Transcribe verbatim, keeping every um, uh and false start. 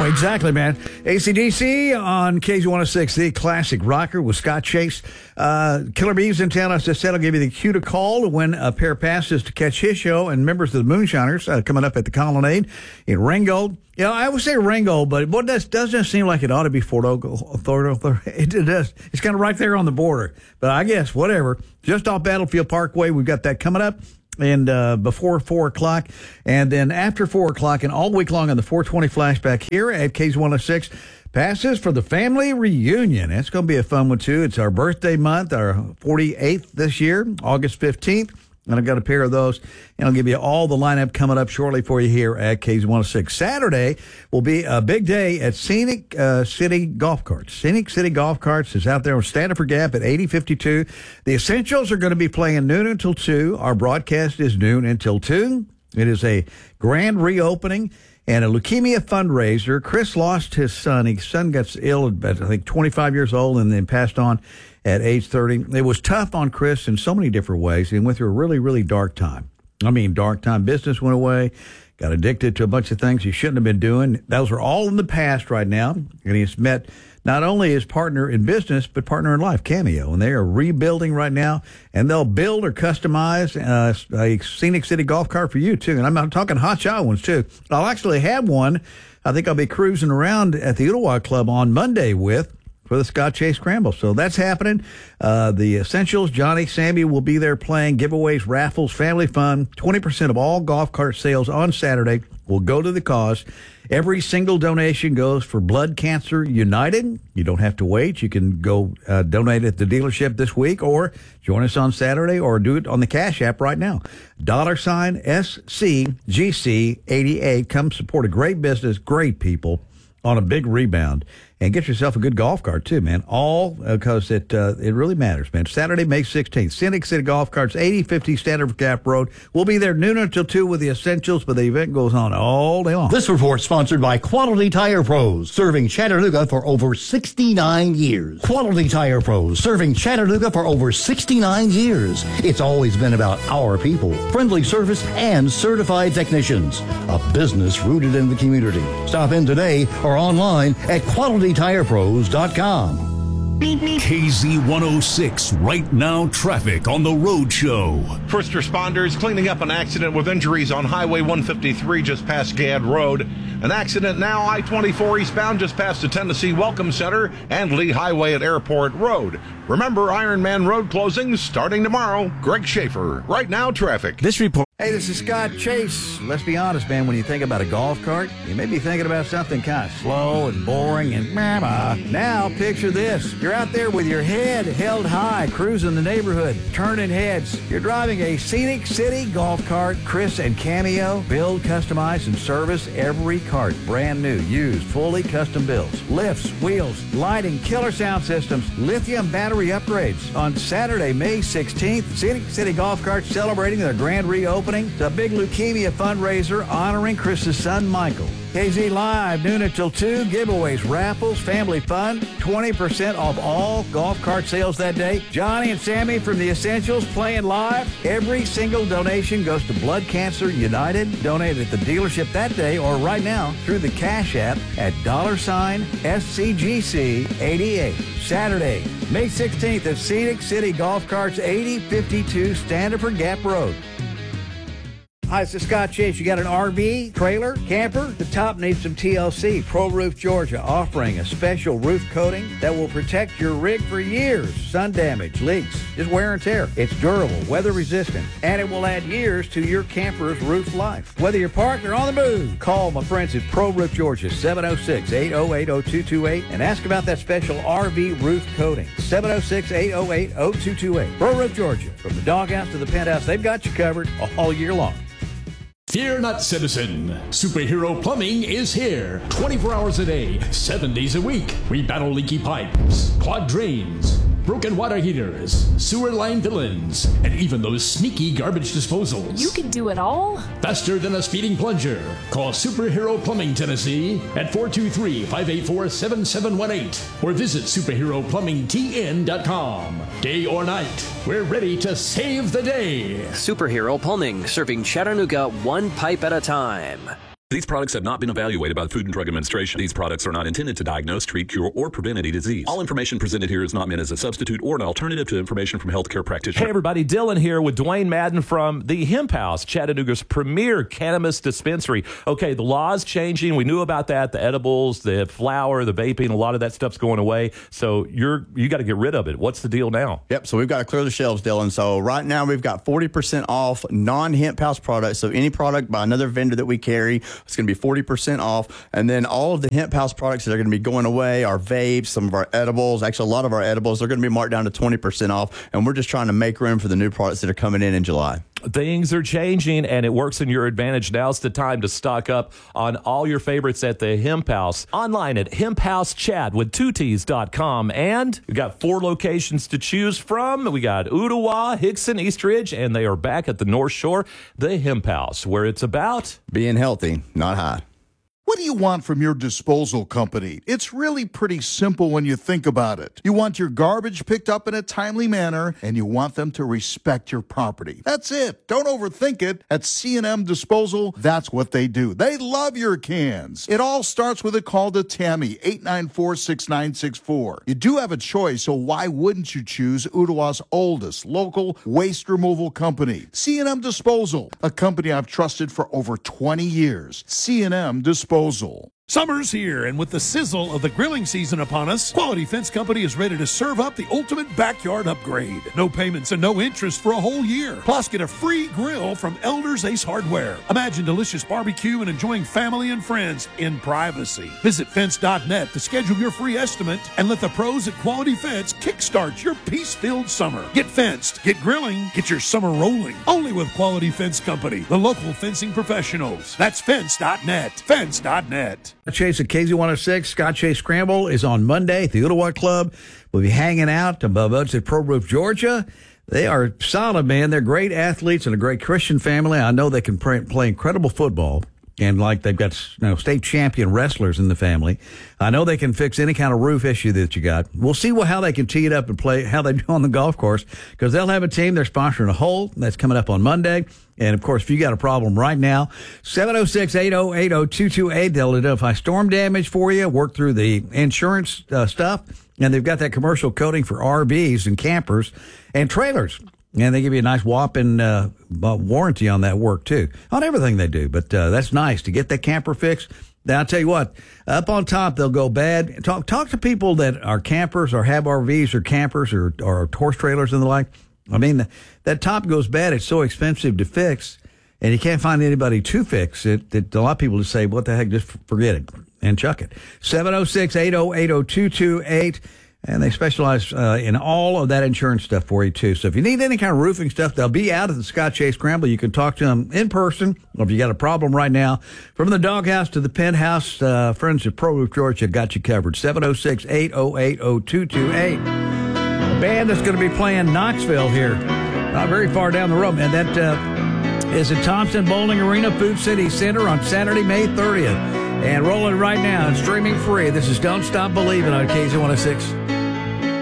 exactly, man. A C D C on K Z one oh six, the classic rocker with Scott Chase. Uh, Killer Bees in town, as I said, I'll give you the cue to call to win a pair of passes to catch his show and members of the Moonshiners uh, coming up at the Colonnade in Ringgold. You know, I would say Ringgold, but what does doesn't seem like it ought to be Fort Oglethorpe. It does. It's kind of right there on the border. But I guess, whatever. Just off Battlefield Parkway, we've got that coming up. And uh, before four o'clock, and then after four o'clock, and all week long on the four twenty flashback here at K Z one oh six, passes for the family reunion. It's going to be a fun one, too. It's our birthday month, our forty-eighth this year, August fifteenth. And I've got a pair of those, and I'll give you all the lineup coming up shortly for you here at K Z one oh six. Saturday will be a big day at Scenic uh, City Golf Carts. Scenic City Golf Carts is out there on Standiford Gap at eighty fifty-two. The Essentials are going to be playing noon until two. Our broadcast is noon until two. It is a grand reopening and a leukemia fundraiser. Chris lost his son. His son got ill at, I think, twenty-five years old and then passed on at age thirty. It was tough on Chris in so many different ways. He went through a really, really dark time. I mean, dark time. Business went away, got addicted to a bunch of things he shouldn't have been doing. Those are all in the past right now. And he's met not only his partner in business, but partner in life, Cameo. And they are rebuilding right now, and they'll build or customize uh, a Scenic City golf cart for you, too. And I'm not talking hot shot ones, too. I'll actually have one I think I'll be cruising around at the Ooltewah Club on Monday with for the Scott Chase Scramble. So that's happening. Uh, the Essentials, Johnny, Sammy will be there playing giveaways, raffles, family fun. twenty percent of all golf cart sales on Saturday will go to the cause. Every single donation goes for Blood Cancer United. You don't have to wait. You can go uh, donate at the dealership this week or join us on Saturday or do it on the Cash App right now. Dollar sign S C G C eighty-eight. Come support a great business, great people on a big rebound. And get yourself a good golf cart, too, man. All because uh, it uh, it really matters, man. Saturday, May sixteenth, Scenic City Golf Carts, eighty fifty Standard Gap Road. We'll be there noon until two with the Essentials, but the event goes on all day long. This report sponsored by Quality Tire Pros, serving Chattanooga for over sixty-nine years. Quality Tire Pros, serving Chattanooga for over sixty-nine years. It's always been about our people, friendly service, and certified technicians. A business rooted in the community. Stop in today or online at quality tire pros dot com. K Z one oh six, Right Now Traffic on the Road Show. First responders cleaning up an accident with injuries on Highway one fifty-three just past Gadd Road. An accident now I twenty-four eastbound just past the Tennessee Welcome Center and Lee Highway at Airport Road. Remember, Ironman Road closings starting tomorrow. Greg Schaefer, Right Now Traffic. This report. Hey, this is Scott Chase. Let's be honest, man, when you think about a golf cart, you may be thinking about something kind of slow and boring and meh. Now, picture this. You're out there with your head held high, cruising the neighborhood, turning heads. You're driving a Scenic City golf cart. Chris and Cameo build, customize, and service every cart. Brand new, used, fully custom builds. Lifts, wheels, lighting, killer sound systems, lithium battery upgrades. On Saturday, May sixteenth, Scenic City Golf Carts celebrating their grand reopening. It's a big leukemia fundraiser honoring Chris's son, Michael. K Z Live, noon until two, giveaways, raffles, family fun, twenty percent off all golf cart sales that day. Johnny and Sammy from the Essentials playing live. Every single donation goes to Blood Cancer United. Donate at the dealership that day or right now through the Cash App at dollar sign S C G C eighty-eight. Saturday, May sixteenth at Scenic City Golf Carts, eighty fifty-two Standiford Gap Road. Hi, this is Scott Chase. You got an R V, trailer, camper? The top needs some T L C. Pro Roof Georgia offering a special roof coating that will protect your rig for years. Sun damage, leaks, just wear and tear. It's durable, weather resistant, and it will add years to your camper's roof life. Whether you're parked or on the move, call my friends at Pro Roof Georgia, seven oh six, eight oh eight, oh two two eight, and ask about that special R V roof coating. seven oh six, eight oh eight, oh two two eight. Pro Roof Georgia. From the doghouse to the penthouse, they've got you covered all year long. Fear not, citizen. Superhero Plumbing is here. twenty-four hours a day, seven days a week. We battle leaky pipes, clogged drains, broken water heaters, sewer line villains, and even those sneaky garbage disposals. You can do it all? Faster than a speeding plunger. Call Superhero Plumbing Tennessee at four two three, five eight four, seven seven one eight or visit superhero plumbing t n dot com. Day or night, we're ready to save the day. Superhero Plumbing, serving Chattanooga one pipe at a time. These products have not been evaluated by the Food and Drug Administration. These products are not intended to diagnose, treat, cure, or prevent any disease. All information presented here is not meant as a substitute or an alternative to information from healthcare practitioners. Hey, everybody. Dylan here with Dwayne Madden from the Hemp House, Chattanooga's premier cannabis dispensary. Okay, the law's changing. We knew about that. The edibles, the flower, the vaping, a lot of that stuff's going away. So you're you got to get rid of it. What's the deal now? Yep, so we've got to clear the shelves, Dylan. So right now we've got forty percent off non-Hemp House products. So any product by another vendor that we carry, it's going to be forty percent off. And then all of the Hemp House products that are going to be going away, our vapes, some of our edibles, actually a lot of our edibles, they're going to be marked down to twenty percent off. And we're just trying to make room for the new products that are coming in in July. Things are changing, and it works in your advantage. Now's the time to stock up on all your favorites at the Hemp House. Online at hemp house chat with two T's dot com. And we got four locations to choose from. We got Ooltewah, Hickson, Eastridge, and they are back at the North Shore, the Hemp House, where it's about being healthy, not high. What do you want from your disposal company? It's really pretty simple when you think about it. You want your garbage picked up in a timely manner, and you want them to respect your property. That's it. Don't overthink it. At C and M Disposal, that's what they do. They love your cans. It all starts with a call to Tammy, eight nine four, six nine six four. You do have a choice, so why wouldn't you choose Ooltewah's oldest local waste removal company? C and M Disposal, a company I've trusted for over twenty years. C and M Disposal. Summer's here, and with the sizzle of the grilling season upon us, Quality Fence Company is ready to serve up the ultimate backyard upgrade. No payments and no interest for a whole year. Plus, get a free grill from Elders Ace Hardware. Imagine delicious barbecue and enjoying family and friends in privacy. Visit fence dot net to schedule your free estimate and let the pros at Quality Fence kickstart your peace-filled summer. Get fenced, get grilling, get your summer rolling. Only with Quality Fence Company, the local fencing professionals. That's fence dot net. fence dot net. Chase at K Z one oh six. Scott Chase Scramble is on Monday at the Ooltewah Club. We'll be hanging out above us at Pro Roof, Georgia. They are solid, man. They're great athletes and a great Christian family. I know they can play, play incredible football. And like they've got, you know, state champion wrestlers in the family. I know they can fix any kind of roof issue that you got. We'll see what, how they can tee it up and play, how they do on the golf course, because they'll have a team. They're sponsoring a hole that's coming up on Monday. And of course, if you got a problem right now, seven oh six, eight oh eight, oh two two eight, they'll identify storm damage for you, work through the insurance uh, stuff. And they've got that commercial coating for R Vs and campers and trailers. And they give you a nice whopping uh, warranty on that work, too, on everything they do. But uh, that's nice to get that camper fixed. Now, I'll tell you what, up on top, they'll go bad. Talk talk to people that are campers or have R Vs or campers or, or horse trailers and the like. I mean, the, that top goes bad. It's so expensive to fix, and you can't find anybody to fix it. That a lot of people just say, what the heck, just forget it and chuck it. seven oh six, eight oh eight, oh two two eight. And they specialize uh, in all of that insurance stuff for you, too. So if you need any kind of roofing stuff, they'll be out at the Scott Chase Scramble. You can talk to them in person, or if you got a problem right now, from the doghouse to the penthouse, uh, friends at Pro Roof Georgia got you covered. seven oh six, eight oh eight, oh two two eight. The band that's going to be playing Knoxville here, not very far down the road, and that uh, is at Thompson Bowling Arena, Food City Center on Saturday, May thirtieth. And rolling right now and streaming free. This is Don't Stop Believing on K Z one oh six.